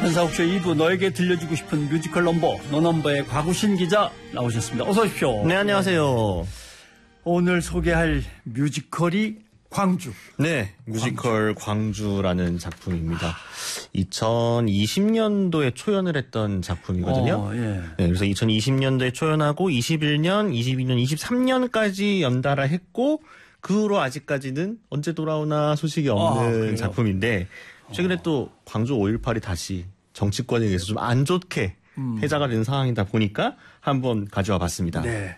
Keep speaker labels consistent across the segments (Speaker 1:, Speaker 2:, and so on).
Speaker 1: 현사옥쇼 2부 너에게 들려주고 싶은 뮤지컬 넘버 너넘버의 곽우신 기자 나오셨습니다. 어서 오십시오.
Speaker 2: 네, 안녕하세요.
Speaker 1: 오늘 소개할 뮤지컬이 광주.
Speaker 2: 네, 뮤지컬 광주라는 작품입니다. 2020년도에 초연을 했던 작품이거든요.
Speaker 1: 예.
Speaker 2: 네, 그래서 2020년도에 초연하고 21년, 22년, 23년까지 연달아 했고 그 후로 아직까지는 언제 돌아오나 소식이 없는 작품인데 최근에 또 광주 5.18이 다시 정치권에 의해서 좀 안 좋게 회자가 되는 상황이다 보니까 한번 가져와 봤습니다.
Speaker 1: 네.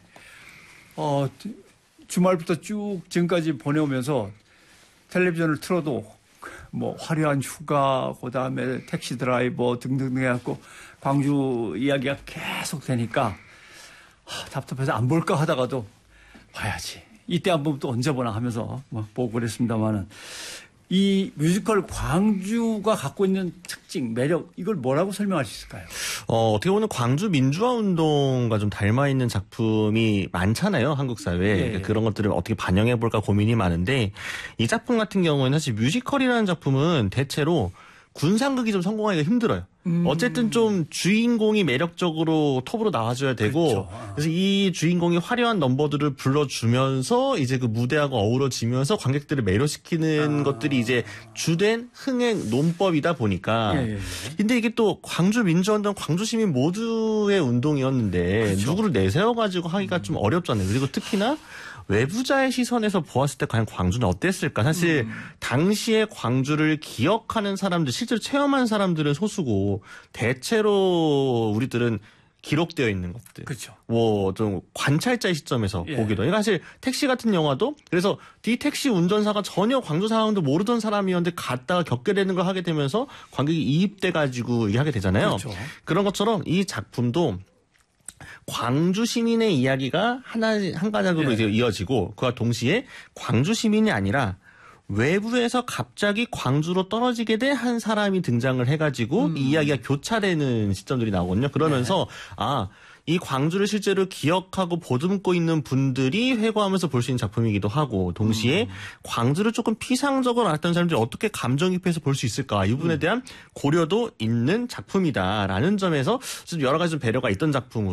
Speaker 1: 주말부터 쭉 지금까지 보내오면서 텔레비전을 틀어도 뭐 화려한 휴가, 그 다음에 택시 드라이버 등등 해갖고 광주 이야기가 계속 되니까 답답해서 안 볼까 하다가도 봐야지. 이때 안 보면 또 언제 보나 하면서 보고 그랬습니다만은 이 뮤지컬 광주가 갖고 있는 특징, 매력 이걸 뭐라고 설명할 수 있을까요?
Speaker 2: 어떻게 보면 광주 민주화 운동과 좀 닮아 있는 작품이 많잖아요, 한국 사회에. 그런 것들을 어떻게 반영해 볼까 고민이 많은데 이 작품 같은 경우에는 사실 뮤지컬이라는 작품은 대체로 군상극이 좀 성공하기가 힘들어요. 어쨌든 좀 주인공이 매력적으로 톱으로 나와줘야 되고
Speaker 1: 그렇죠.
Speaker 2: 그래서 이 주인공이 화려한 넘버들을 불러주면서 이제 그 무대하고 어우러지면서 관객들을 매료시키는 것들이 이제 주된 흥행 논법이다 보니까 근데 이게 또 광주 민주화운동 광주 시민 모두의 운동이었는데
Speaker 1: 그렇죠.
Speaker 2: 누구를 내세워가지고 하기가 좀 어렵잖아요. 그리고 특히나 외부자의 시선에서 보았을 때 과연 광주는 어땠을까? 사실 당시에 광주를 기억하는 사람들, 실제로 체험한 사람들은 소수고 대체로 우리들은 기록되어 있는 것들.
Speaker 1: 그렇죠.
Speaker 2: 뭐 좀 관찰자의 시점에서 보기도. 그러니까 사실 택시 같은 영화도 그래서 이 택시 운전사가 전혀 광주 상황도 모르던 사람이었는데 갔다가 겪게 되는 걸 하게 되면서 관객이 이입돼 가지고 이게 하게 되잖아요.
Speaker 1: 그렇죠.
Speaker 2: 그런 것처럼 이 작품도 광주 시민의 이야기가 한 가닥으로 이제 이어지고 그와 동시에 광주 시민이 아니라 외부에서 갑자기 광주로 떨어지게 된 한 사람이 등장을 해가지고 이 이야기가 교차되는 시점들이 나오거든요. 그러면서 이 광주를 실제로 기억하고 보듬고 있는 분들이 회고하면서 볼 수 있는 작품이기도 하고 동시에 광주를 조금 피상적으로 알았던 사람들이 어떻게 감정이입해서 볼 수 있을까 이 부분에 대한 고려도 있는 작품이다라는 점에서 좀 여러 가지 좀 배려가 있던 작품으로